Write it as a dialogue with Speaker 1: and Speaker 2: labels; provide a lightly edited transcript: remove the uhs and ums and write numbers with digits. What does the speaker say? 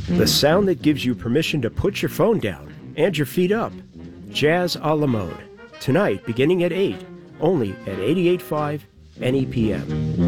Speaker 1: The sound that gives you permission to put your phone down and your feet up. Jazz a la mode. Tonight, beginning at 8, only at 88.5 NEPM.